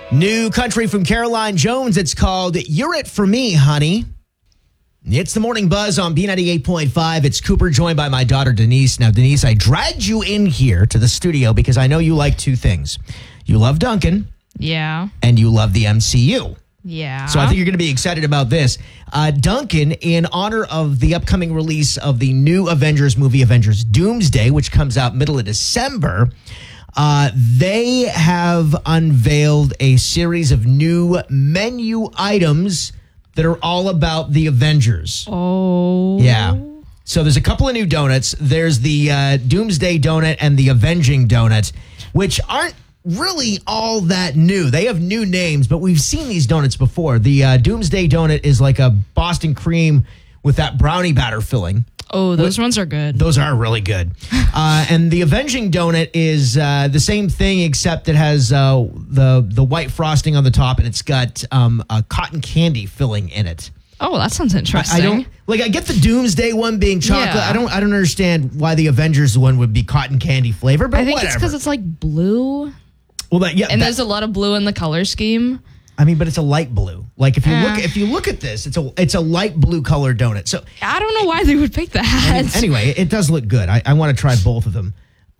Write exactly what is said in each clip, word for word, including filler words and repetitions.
New country from Caroline Jones. It's called You're It For Me, Honey. It's the Morning Buzz on B ninety-eight point five. It's Cooper, joined by my daughter, Denise. Now, Denise, I dragged you in here to the studio because I know you like two things. You love Duncan. Yeah. And you love the M C U. Yeah. So I think you're going to be excited about this. Uh, Duncan, in honor of the upcoming release of the new Avengers movie, Avengers Doomsday, which comes out middle of December, uh, they have unveiled a series of new menu items that are all about the Avengers. Oh. Yeah. So there's a couple of new donuts. There's the uh, Doomsday Donut and the Avenging Donut, which aren't really all that new. They have new names, but we've seen these donuts before. The uh, Doomsday Donut is like a Boston cream with that brownie batter filling. Oh, those ones are good. Those are really good. Uh, and the Avenging Donut is uh, the same thing, except it has uh, the the white frosting on the top, and it's got um, a cotton candy filling in it. Oh, that sounds interesting. I, I don't like. I get the Doomsday one being chocolate. Yeah. I don't. I don't understand why the Avengers one would be cotton candy flavor. But I think whatever. it's because it's like blue. Well, that, yeah, and that, there's a lot of blue in the color scheme. I mean, but it's a light blue. Like if you Eh. look, if you look at this, it's a it's a light blue color donut. So I don't know why they would pick that. anyway, it does look good. I, I want to try both of them.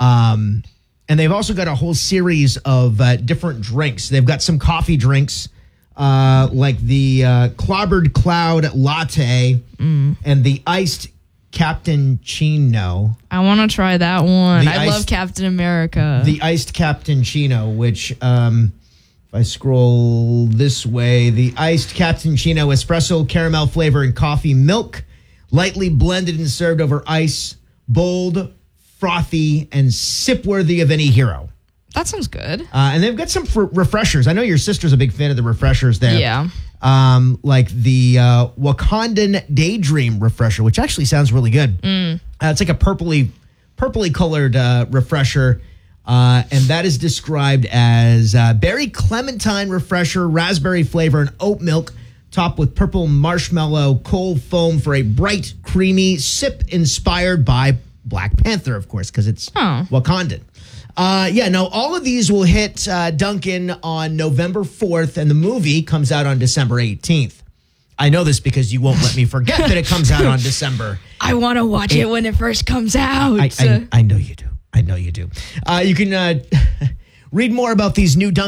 Um, and they've also got a whole series of uh, different drinks. They've got some coffee drinks, uh, like the uh, Clobbered Cloud Latte Mm. and the Iced Captain Chino. I want to try that one. The I iced- love Captain America. The Iced Captain Chino, which, um, if I scroll this way, the Iced Captain Chino espresso, caramel flavor, and coffee milk, lightly blended and served over ice, bold, frothy, and sip worthy of any hero. That sounds good. Uh, and they've got some fr- refreshers. I know your sister's a big fan of the refreshers there. Yeah. Um, like the uh, Wakandan Daydream refresher, which actually sounds really good. Mm. Uh, it's like a purpley, purpley colored uh, refresher. Uh, and that is described as uh, berry clementine refresher, raspberry flavor, and oat milk, topped with purple marshmallow cold foam for a bright, creamy sip inspired by Black Panther, of course, because it's Oh. Wakandan. Uh, yeah, no, all of these will hit uh, Duncan on November fourth, and the movie comes out on December eighteenth. I know this because you won't let me forget that it comes out on December. I want to watch it, it when it first comes out. I, I, I know you do. I know you do. Uh, you can uh, read more about these new Duncan